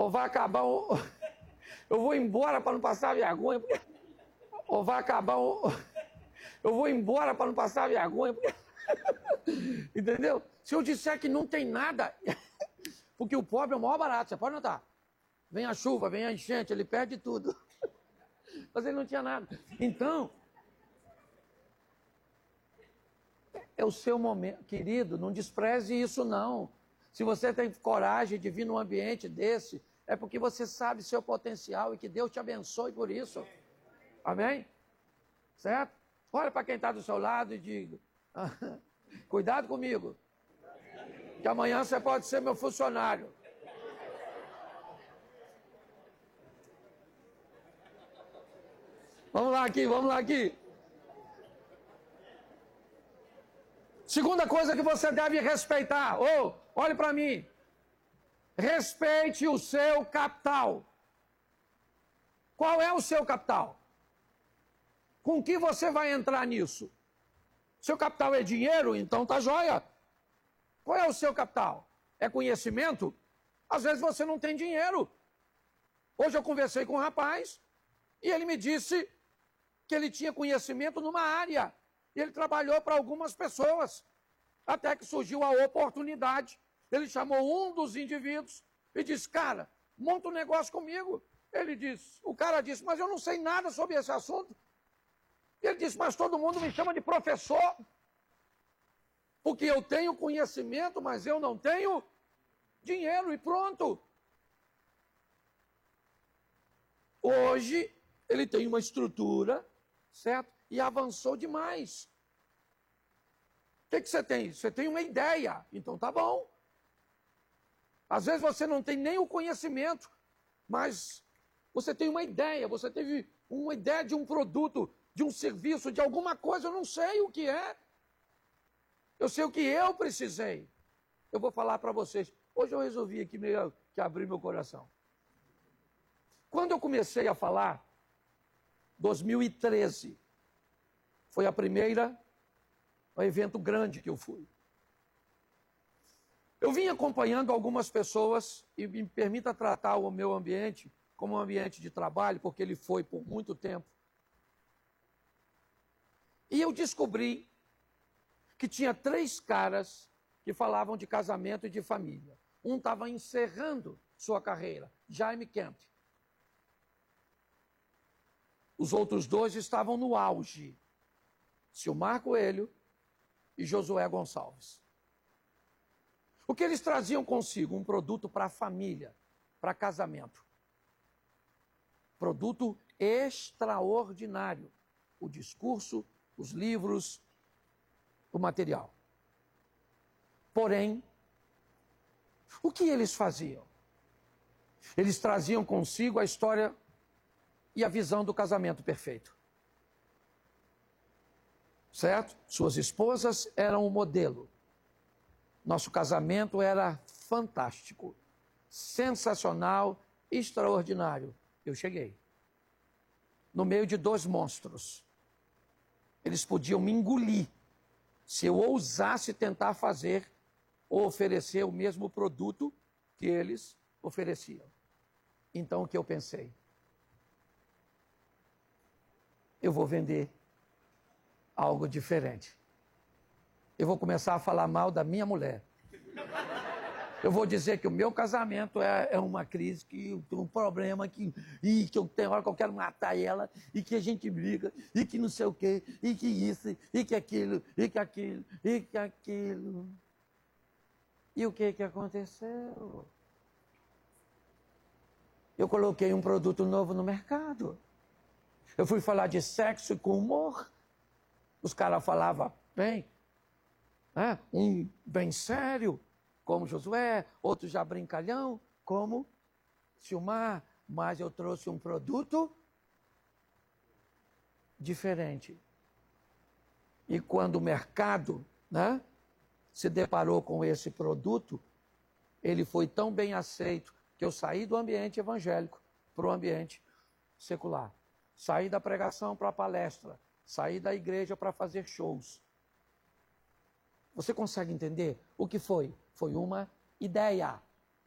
Ou vai acabar um... Eu vou embora para não passar vergonha. Ou vai acabar um... Eu vou embora para não passar vergonha. Entendeu? Se eu disser que não tem nada... Porque o pobre é o maior barato, você pode notar. Vem a chuva, vem a enchente, ele perde tudo. Mas ele não tinha nada. Então, é o seu momento. Querido, não despreze isso não. Se você tem coragem de vir num ambiente desse, é porque você sabe seu potencial e que Deus te abençoe por isso. Amém? Certo? Olha para quem está do seu lado e diga, cuidado comigo, que amanhã você pode ser meu funcionário. Vamos lá aqui. Segunda coisa que você deve respeitar. Olhe para mim. Respeite o seu capital. Qual é o seu capital? Com que você vai entrar nisso? Seu capital é dinheiro? Então tá jóia. Qual é o seu capital? É conhecimento? Às vezes você não tem dinheiro. Hoje eu conversei com um rapaz e ele me disse que ele tinha conhecimento numa área. E ele trabalhou para algumas pessoas. Até que surgiu a oportunidade. Ele chamou um dos indivíduos e disse, cara, monta um negócio comigo. O cara disse, mas eu não sei nada sobre esse assunto. Ele disse, mas todo mundo me chama de professor. Porque eu tenho conhecimento, mas eu não tenho dinheiro e pronto. Hoje, ele tem uma estrutura, certo? E avançou demais. O que você tem? Você tem uma ideia, então tá bom. Às vezes você não tem nem o conhecimento, mas você tem uma ideia, você teve uma ideia de um produto, de um serviço, de alguma coisa, eu não sei o que é. Eu sei o que eu precisei. Eu vou falar para vocês. Hoje eu resolvi aqui meio que abrir meu coração. Quando eu comecei a falar, 2013, foi o evento grande que eu fui. Eu vim acompanhando algumas pessoas, e me permita tratar o meu ambiente como um ambiente de trabalho, porque ele foi por muito tempo. E eu descobri que tinha 3 caras que falavam de casamento e de família. Um estava encerrando sua carreira, Jaime Kemp. Os outros 2 estavam no auge, Silmar Coelho e Josué Gonçalves. O que eles traziam consigo? Um produto para a família, para casamento. Produto extraordinário. O discurso, os livros, o material. Porém, o que eles faziam? Eles traziam consigo a história e a visão do casamento perfeito. Certo? Suas esposas eram o modelo. Nosso casamento era fantástico, sensacional, extraordinário. Eu cheguei. No meio de 2 monstros. Eles podiam me engolir se eu ousasse tentar fazer ou oferecer o mesmo produto que eles ofereciam. Então o que eu pensei? Eu vou vender algo diferente. Eu vou começar a falar mal da minha mulher. Eu vou dizer que o meu casamento é uma crise, que eu tenho um problema, que eu tenho hora que eu quero matar ela, e que a gente briga, e que não sei o quê, e que isso, e que aquilo, e que aquilo, e que aquilo. E o que aconteceu? Eu coloquei um produto novo no mercado. Eu fui falar de sexo com humor. Os caras falavam bem, um bem sério, como Josué, outro já brincalhão, como Silmar, mas eu trouxe um produto diferente. E quando o mercado, se deparou com esse produto, ele foi tão bem aceito que eu saí do ambiente evangélico para o ambiente secular. Saí da pregação para a palestra, saí da igreja para fazer shows. Você consegue entender o que foi? Foi uma ideia.